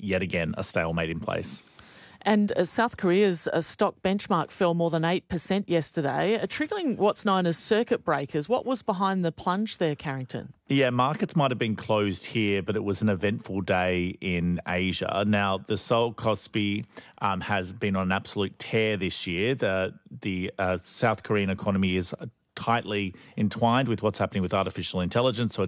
yet again a stalemate in place. And South Korea's stock benchmark fell more than 8% yesterday, triggering what's known as circuit breakers. What was behind the plunge there, Carrington? Yeah, markets might have been closed here, but it was an eventful day in Asia. Now, the Seoul Kospi has been on an absolute tear this year. The South Korean economy is tightly entwined with what's happening with artificial intelligence, so